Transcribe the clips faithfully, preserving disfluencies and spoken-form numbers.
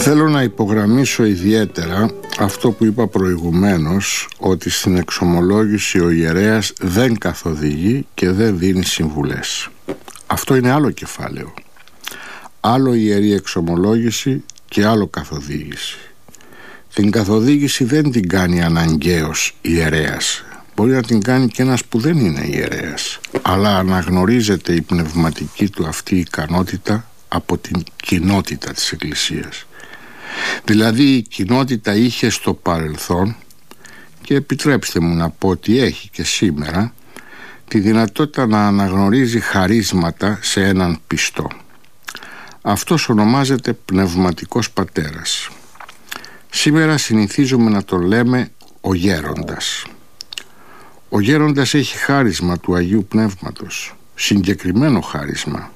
Θέλω να υπογραμμίσω ιδιαίτερα αυτό που είπα προηγουμένως, ότι στην εξομολόγηση ο ιερέας δεν καθοδηγεί και δεν δίνει συμβουλές. Αυτό είναι άλλο κεφάλαιο. Άλλο ιερή εξομολόγηση και άλλο καθοδήγηση. Την καθοδήγηση δεν την κάνει αναγκαίος ιερέας. Μπορεί να την κάνει και ένας που δεν είναι ιερέας, αλλά αναγνωρίζεται η πνευματική του αυτή ικανότητα από την κοινότητα της Εκκλησίας. Δηλαδή η κοινότητα είχε στο παρελθόν, και επιτρέψτε μου να πω ότι έχει και σήμερα, τη δυνατότητα να αναγνωρίζει χαρίσματα σε έναν πιστό. Αυτός ονομάζεται πνευματικός πατέρας. Σήμερα συνηθίζουμε να το λέμε ο γέροντας. Ο γέροντας έχει χάρισμα του Αγίου Πνεύματος, συγκεκριμένο χάρισμα,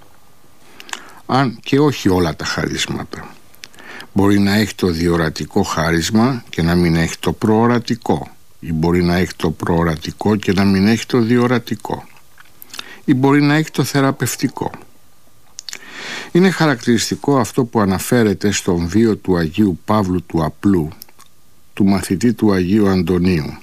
αν και όχι όλα τα χαρίσματα. Μπορεί να έχει το διορατικό χάρισμα και να μην έχει το προορατικό, ή μπορεί να έχει το προορατικό και να μην έχει το διορατικό, ή μπορεί να έχει το θεραπευτικό. Είναι χαρακτηριστικό αυτό που αναφέρεται στον βίο του Αγίου Παύλου του Απλού, του μαθητή του Αγίου Αντωνίου.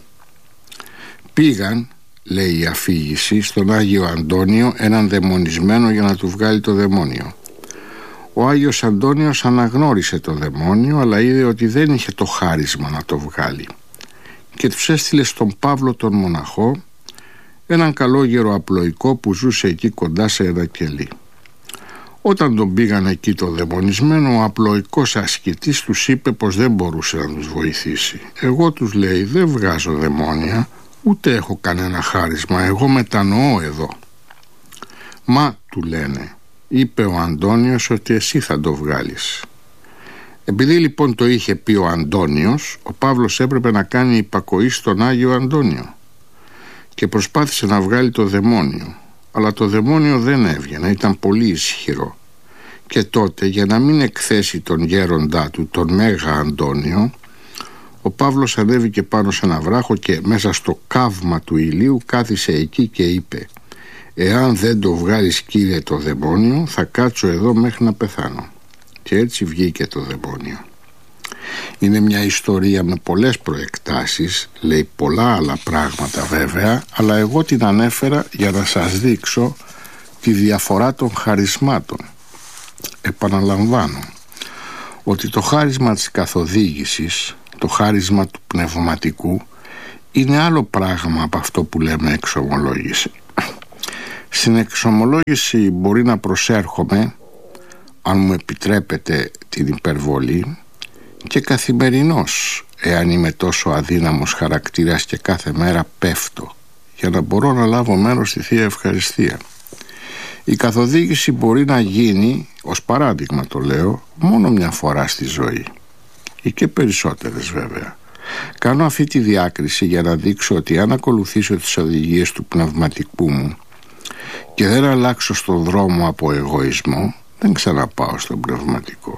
Πήγαν, λέει η αφήγηση, στον Άγιο Αντώνιο έναν δαιμονισμένο για να του βγάλει το δαιμόνιο. Ο Άγιος Αντώνιος αναγνώρισε το δαιμόνιο, αλλά είδε ότι δεν είχε το χάρισμα να το βγάλει, και τους έστειλε στον Παύλο τον μοναχό, έναν καλόγερο απλοϊκό που ζούσε εκεί κοντά σε ένα κελί. Όταν τον πήγαν εκεί το δαιμονισμένο, ο απλοϊκός ασκητής τους είπε πως δεν μπορούσε να τους βοηθήσει. «Εγώ», τους λέει, «δεν βγάζω δαιμόνια, ούτε έχω κανένα χάρισμα, εγώ μετανοώ εδώ». «Μα», του λένε, είπε ο Αντώνιος, «ότι εσύ θα το βγάλεις». Επειδή λοιπόν το είχε πει ο Αντώνιος, ο Παύλος έπρεπε να κάνει υπακοή στον Άγιο Αντώνιο και προσπάθησε να βγάλει το δαιμόνιο, αλλά το δαιμόνιο δεν έβγαινε, ήταν πολύ ισχυρό. Και τότε, για να μην εκθέσει τον γέροντά του, τον Μέγα Αντώνιο, ο Παύλος ανέβηκε πάνω σε ένα βράχο και μέσα στο καύμα του ηλίου κάθισε εκεί και είπε: «Εάν δεν το βγάλεις, Κύριε, το δαιμόνιο, θα κάτσω εδώ μέχρι να πεθάνω». Και έτσι βγήκε το δαιμόνιο. Είναι μια ιστορία με πολλές προεκτάσεις, λέει πολλά άλλα πράγματα βέβαια, αλλά εγώ την ανέφερα για να σας δείξω τη διαφορά των χαρισμάτων. Επαναλαμβάνω ότι το χάρισμα της καθοδήγησης, το χάρισμα του πνευματικού, είναι άλλο πράγμα από αυτό που λέμε εξομολόγηση. Στην εξομολόγηση μπορεί να προσέρχομαι, αν μου επιτρέπετε την υπερβολή, και καθημερινώς, εάν είμαι τόσο αδύναμος χαρακτήρας και κάθε μέρα πέφτω, για να μπορώ να λάβω μέρος στη Θεία Ευχαριστία. Η καθοδήγηση μπορεί να γίνει, ως παράδειγμα το λέω, μόνο μια φορά στη ζωή, ή και περισσότερες βέβαια. Κάνω αυτή τη διάκριση για να δείξω ότι αν ακολουθήσω τις οδηγίες του πνευματικού μου και δεν αλλάξω στον δρόμο από εγωισμό, δεν ξαναπάω στον πνευματικό.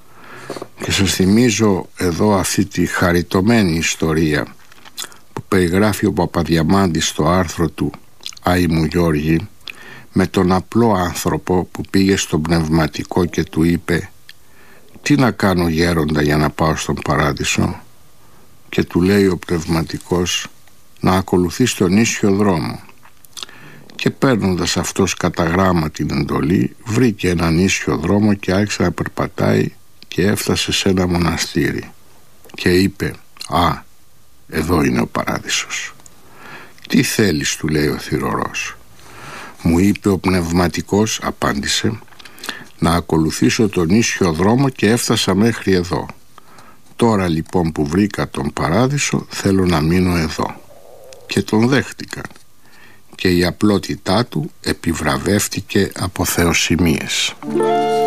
Και σας θυμίζω εδώ αυτή τη χαριτωμένη ιστορία που περιγράφει ο Παπαδιαμάντης στο άρθρο του «Άι μου Γιώργη», με τον απλό άνθρωπο που πήγε στον πνευματικό και του είπε «Τι να κάνω, γέροντα, για να πάω στον παράδεισο?» Και του λέει ο πνευματικός «Να ακολουθείς τον ίσιο δρόμο». Και παίρνοντας αυτός κατά γράμμα την εντολή, βρήκε έναν ίσιο δρόμο και άρχισε να περπατάει και έφτασε σε ένα μοναστήρι και είπε «Α, εδώ είναι ο παράδεισος». «Τι θέλεις?» του λέει ο θυρωρός. «Μου είπε ο πνευματικός», απάντησε, «να ακολουθήσω τον ίσιο δρόμο και έφτασα μέχρι εδώ. Τώρα λοιπόν που βρήκα τον παράδεισο, θέλω να μείνω εδώ». Και τον δέχτηκαν και η απλότητά του επιβραβεύτηκε από θεοσημίες.